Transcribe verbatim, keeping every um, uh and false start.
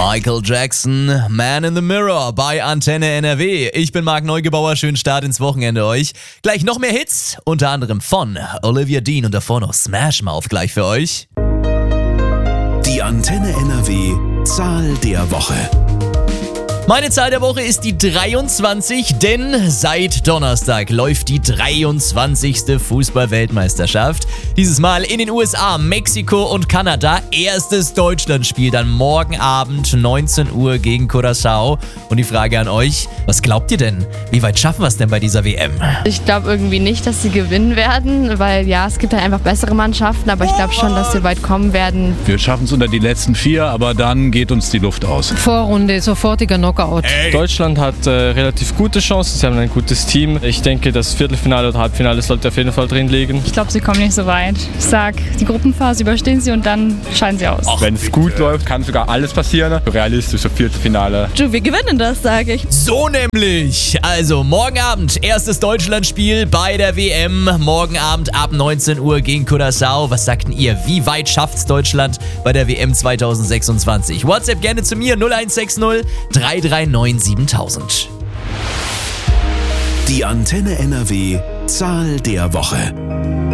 Michael Jackson, Man in the Mirror bei Antenne N R W. Ich bin Marc Neugebauer, schönen Start ins Wochenende euch. Gleich noch mehr Hits, unter anderem von Olivia Dean und davor noch Smash Mouth gleich für euch. Die Antenne N R W Zahl der Woche. Meine Zahl der Woche ist die dreiundzwanzig, denn seit Donnerstag läuft die dreiundzwanzigste Fußball-Weltmeisterschaft. Dieses Mal in den U S A, Mexiko und Kanada. Erstes Deutschlandspiel dann morgen Abend neunzehn Uhr gegen Curaçao. Und die Frage an euch, was glaubt ihr denn? Wie weit schaffen wir es denn bei dieser W M? Ich glaube irgendwie nicht, dass sie gewinnen werden, weil ja, es gibt halt einfach bessere Mannschaften, aber ich glaube schon, dass sie weit kommen werden. Wir schaffen es unter die letzten vier, aber dann geht uns die Luft aus. Vorrunde, sofortiger Knockout. Hey. Deutschland hat äh, relativ gute Chancen, sie haben ein gutes Team. Ich denke, das Viertelfinale oder Halbfinale sollte auf jeden Fall drin liegen. Ich glaube, sie kommen nicht so weit. Ich sag, die Gruppenphase überstehen sie und dann scheiden sie aus. Wenn es gut läuft, kann sogar alles passieren. Realistisches Viertelfinale. Du, wir gewinnen das, sage ich. So nämlich. Also morgen Abend erstes Deutschlandspiel bei der W M. Morgen Abend ab neunzehn Uhr gegen Curaçao. Was sagten ihr? Wie weit schafft's Deutschland bei der W M zwanzig sechsundzwanzig? WhatsApp gerne zu mir null eins sechs null drei drei neun siebentausend. Die Antenne N R W Zahl der Woche.